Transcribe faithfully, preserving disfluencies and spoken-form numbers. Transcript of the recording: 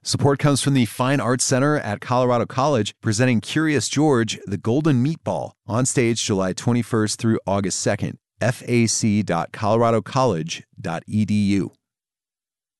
Support comes from the Fine Arts Center at Colorado College, presenting Curious George, The Golden Meatball, on stage July twenty-first through August second. F A C dot colorado college dot e d u.